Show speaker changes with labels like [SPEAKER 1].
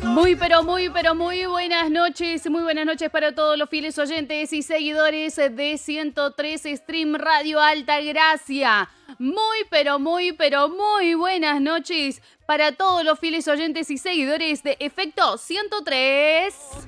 [SPEAKER 1] Muy buenas noches para todos los fieles oyentes y seguidores de 103 Stream Radio Altagracia. Muy buenas noches para todos los fieles oyentes y seguidores de Efecto 103.